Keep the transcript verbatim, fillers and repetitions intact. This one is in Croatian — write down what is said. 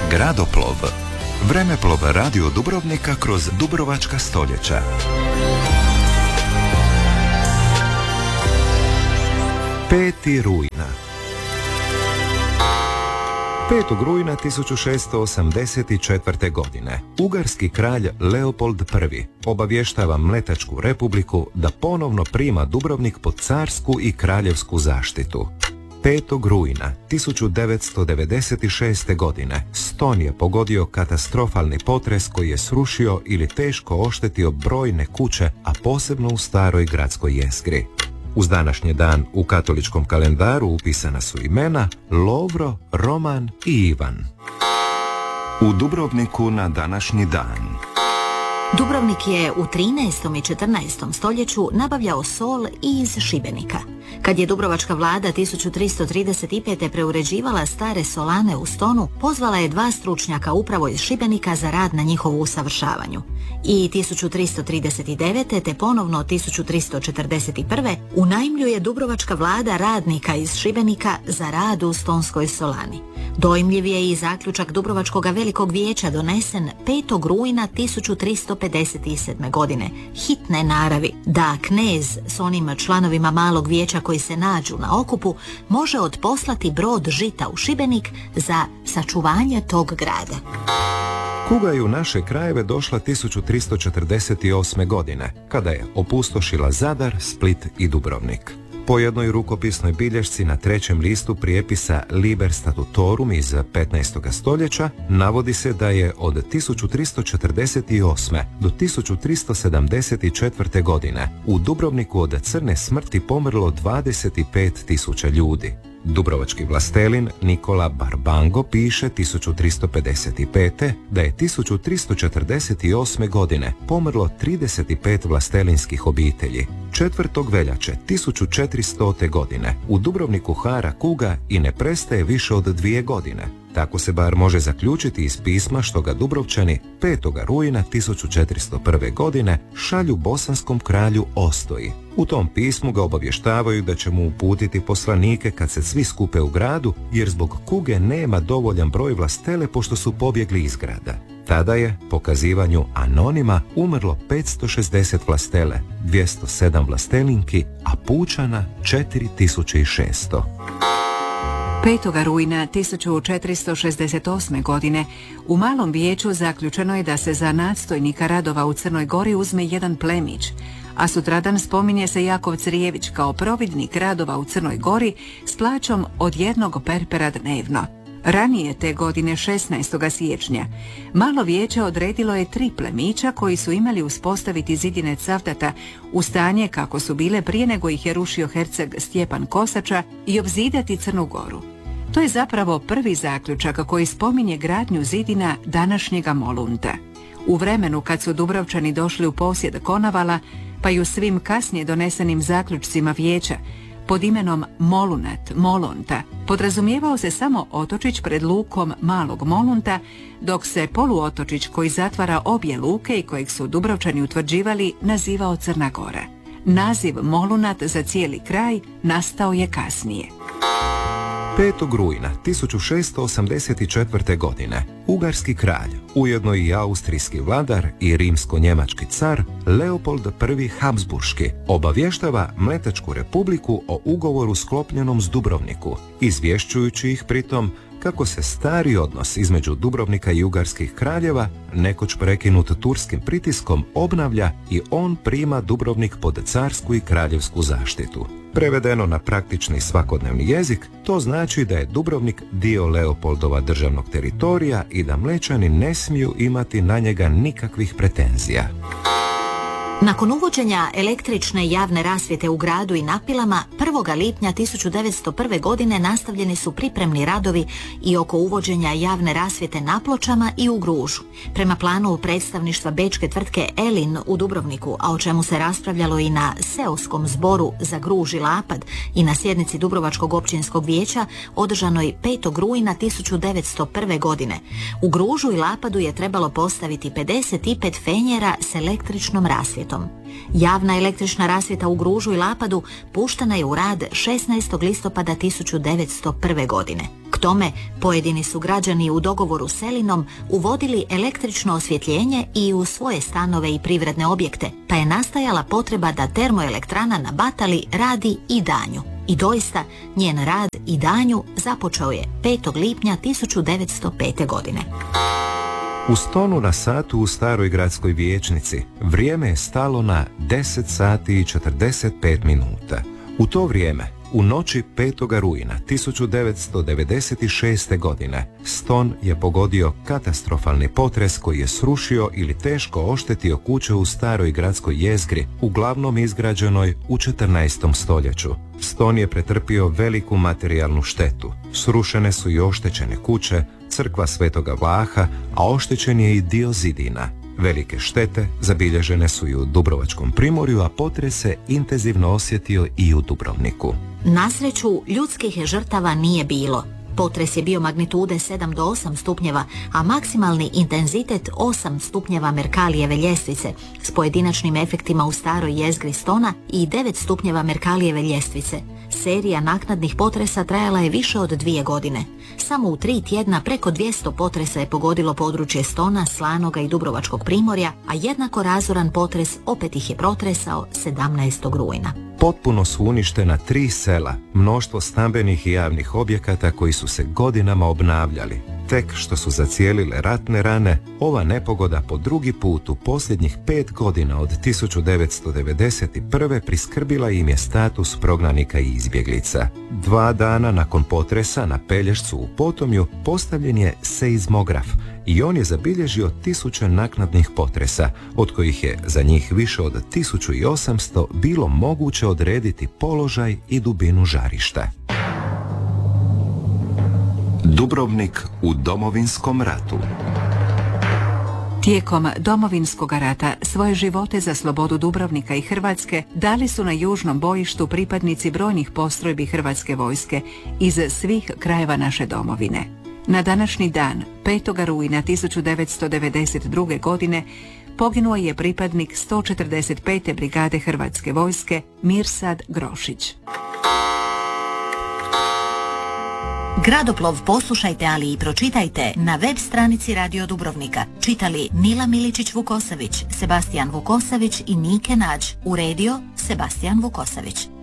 Gradoplov. Vremeplov radio Dubrovnika kroz dubrovačka stoljeća. Peti rujna. petog rujna tisuću šesto osamdeset četvrte. godine ugarski kralj Leopold I obavještava Mletačku republiku da ponovno prima Dubrovnik pod carsku i kraljevsku zaštitu. petog rujna tisuću devetsto devedeset šeste. godine Ston je pogodio katastrofalni potres koji je srušio ili teško oštetio brojne kuće, a posebno u staroj gradskoj jezgri. Uz današnji dan u katoličkom kalendaru upisana su imena Lovro, Roman i Ivan. U Dubrovniku na današnji dan. Dubrovnik je u trinaestom i četrnaestom stoljeću nabavljao sol i iz Šibenika. Kad je dubrovačka vlada tisuću tristo trideset pete. preuređivala stare solane u Stonu, pozvala je dva stručnjaka upravo iz Šibenika za rad na njihovu usavršavanju. I tisuću tristo trideset devete. te ponovno tisuću tristo četrdeset prve. unajmljuje dubrovačka vlada radnika iz Šibenika za rad u Stonskoj solani. Dojmljiv je i zaključak Dubrovačkog velikog vijeća donesen petog rujna tisuću tristo pedeset sedme. godine, hitne naravi, da knez s onim članovima malog vijeća koji se nađu na okupu može odposlati brod žita u Šibenik za sačuvanje tog grada. Kuga je u naše krajeve došla tisuću tristo četrdeset osme. godine, kada je opustošila Zadar, Split i Dubrovnik. Po jednoj rukopisnoj bilješci na trećem listu prijepisa Liber Statutorum iz petnaestog. stoljeća navodi se da je od tisuću tristo četrdeset osme. do tisuću tristo sedamdeset četvrte. godine u Dubrovniku od crne smrti pomrlo dvadeset pet tisuća ljudi. Dubrovački vlastelin Nikola Barbango piše tisuću tristo pedeset pete. da je tisuću tristo četrdeset osme. godine pomrlo trideset pet vlastelinskih obitelji. četvrtog veljače tisuću četiristote. godine u Dubrovniku hara kuga i ne prestaje više od dvije godine. Tako se bar može zaključiti iz pisma što ga Dubrovčani petog rujna tisuću četiristo prve. godine šalju bosanskom kralju Ostoji. U tom pismu ga obavještavaju da će mu uputiti poslanike kad se svi skupe u gradu, jer zbog kuge nema dovoljan broj vlastele pošto su pobjegli iz grada. Tada je, po kazivanju anonima, umrlo petsto šezdeset vlastele, dvjesto sedam vlastelinki, a pučana četiri tisuće šesto. petog rujna tisuću četiristo šezdeset osme. godine u Malom vijeću zaključeno je da se za nadstojnika radova u Crnoj Gori uzme jedan plemić, a sutradan spominje se Jakov Crijević kao providnik radova u Crnoj Gori s plaćom od jednog perpera dnevno. Ranije te godine, šesnaestog siječnja, Malo vijeće odredilo je tri plemića koji su imali uspostaviti zidine Cavtata u stanje kako su bile prije nego ih je rušio herceg Stjepan Kosača i obzidati Crnu Goru. To je zapravo prvi zaključak koji spominje gradnju zidina današnjega Molunta. U vremenu kad su Dubrovčani došli u posjed Konavala, pa i u svim kasnije donesenim zaključcima vijeća, pod imenom Molunat, Molunta, podrazumijevao se samo otočić pred lukom Malog Molunta, dok se poluotočić koji zatvara obje luke i kojeg su Dubrovčani utvrđivali nazivao Crna Gora. Naziv Molunat za cijeli kraj nastao je kasnije. petog rujna tisuću šesto osamdeset četvrte. godine ugarski kralj, ujedno i austrijski vladar i rimsko-njemački car Leopold I. Habsburški obavještava Mletačku republiku o ugovoru sklopljenom s Dubrovniku, izvješćujući ih pritom kako se stari odnos između Dubrovnika i ugarskih kraljeva, nekoć prekinut turskim pritiskom, obnavlja i on prima Dubrovnik pod carsku i kraljevsku zaštitu. Prevedeno na praktični svakodnevni jezik, to znači da je Dubrovnik dio Leopoldova državnog teritorija i da Mlečani ne smiju imati na njega nikakvih pretenzija. Nakon uvođenja električne javne rasvjete u gradu i Napilama, prvog lipnja tisuću devetsto prve. godine nastavljeni su pripremni radovi i oko uvođenja javne rasvjete na Pločama i u Gružu. Prema planu predstavništva bečke tvrtke Elin u Dubrovniku, a o čemu se raspravljalo i na seoskom zboru za Gruž i Lapad i na sjednici Dubrovačkog općinskog vijeća održanoj petog rujna tisuću devetsto prve. godine. U Gružu i Lapadu je trebalo postaviti pedeset pet fenjera s električnom rasvjetom. Javna električna rasvjeta u Gružu i Lapadu puštena je u rad šesnaestog listopada tisuću devetsto prve. godine. K tome, pojedini su građani u dogovoru s Elinom uvodili električno osvjetljenje i u svoje stanove i privredne objekte, pa je nastajala potreba da termoelektrana na Batali radi i danju. I doista, njen rad i danju započeo je petog lipnja tisuću devetsto pete. godine. U Stonu na satu u staroj gradskoj vijećnici vrijeme je stalo na deset sati i četrdeset pet minuta. U to vrijeme, u noći petoga rujna tisuću devetsto devedeset šeste. godine, Ston je pogodio katastrofalni potres koji je srušio ili teško oštetio kuće u staroj gradskoj jezgri, uglavnom izgrađenoj u četrnaestom stoljeću. Ston je pretrpio veliku materijalnu štetu. Srušene su i oštećene kuće, crkva Svetoga Vlaha, a oštećen je i dio zidina. Velike štete zabilježene su i u Dubrovačkom primorju, a potres se intenzivno osjetio i u Dubrovniku. Na sreću, ljudskih žrtava nije bilo. Potres je bio magnitude sedam do osam stupnjeva, a maksimalni intenzitet osam stupnjeva Merkalijeve ljestvice, s pojedinačnim efektima u staroj jezgri Stona i devet stupnjeva Merkalijeve ljestvice. Serija naknadnih potresa trajala je više od dvije godine. Samo u tri tjedna preko dvjesto potresa je pogodilo područje Stona, Slanoga i Dubrovačkog primorja, a jednako razoran potres opet ih je protresao sedamnaestog rujna. Potpuno su uništena tri sela, mnoštvo stambenih i javnih objekata koji su se godinama obnavljali. Tek što su zacijelile ratne rane, ova nepogoda po drugi put u posljednjih pet godina od tisuću devetsto devedeset prve priskrbila im je status prognanika i izbjeglica. Dva dana nakon potresa na Pelješcu u Potomju postavljen je seizmograf i on je zabilježio tisuće naknadnih potresa, od kojih je za njih više od tisuću osamsto bilo moguće odrediti položaj i dubinu žarišta. Dubrovnik u Domovinskom ratu. Tijekom Domovinskog rata svoje živote za slobodu Dubrovnika i Hrvatske dali su na južnom bojištu pripadnici brojnih postrojbi Hrvatske vojske iz svih krajeva naše domovine. Na današnji dan, petog rujna tisuću devetsto devedeset druge. godine, poginuo je pripadnik sto četrdeset pete. brigade Hrvatske vojske Mirsad Grošić. Gradoplov poslušajte, ali i pročitajte na web stranici Radio Dubrovnika. Čitali Nila Miličić-Vukosavić, Sebastijan Vukosavić i Nike Nađ. Uredio Sebastijan Vukosavić.